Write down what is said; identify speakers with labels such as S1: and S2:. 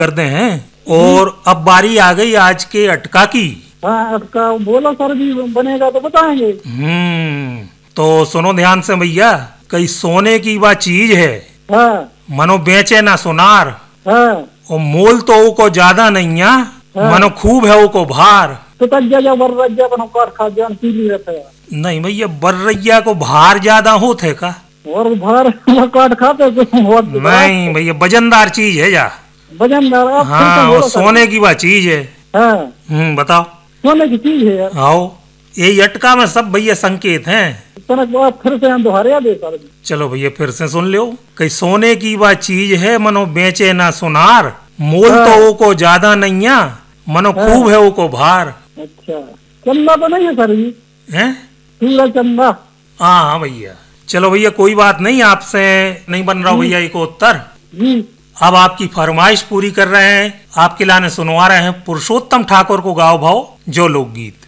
S1: करते हैं। और अब बारी आ गई आज के अटका की।
S2: हाँ अटका बोलो सर जी, बनेगा तो बताएंगे।
S1: तो सुनो ध्यान से भैया, कई सोने की वह चीज है,
S2: हाँ
S1: मनो बेचे ना सुनार,
S2: हाँ
S1: और मोल तो वो को ज्यादा नहीं है, मनो खूब है वो को भार।
S2: तो तक जा बर रज्जा बनो काट खा जान पीली रहता है।
S1: नहीं भैया, बर्रैया को भार ज्यादा होते का?
S2: और भार काट खाते तो बहुत
S1: नहीं भैया, वजनदार चीज है जा।
S2: वजनदार। आप फिर से
S1: हाँ, वो
S2: बोलो सर।
S1: सोने की वह चीज है।
S2: हाँ
S1: बताओ।
S2: सोने की चीज है यार।
S1: आओ, ये अटका में सब भैया संकेत हैं।
S2: तनक आप फिर से हम दोहराया दे सर।
S1: चलो भैया फिर से सुन लो। कई सोने की वह चीज है, मनो बेचे ना सुनार, मोल तो वो को ज्यादा नहीं है, मनो खूब है वो को भार।
S2: अच्छा चंदा तो नहीं है सर जी?
S1: हैं?
S2: पूरा चंदा।
S1: हाँ भैया। चलो भैया कोई बात नहीं, आपसे नहीं बन रहा भैया एक उत्तर।
S2: जी
S1: अब आपकी फरमाइश पूरी कर रहे हैं, आपके लाने सुनवा रहे हैं पुरुषोत्तम ठाकुर को गाओ भाव जो लोकगीत।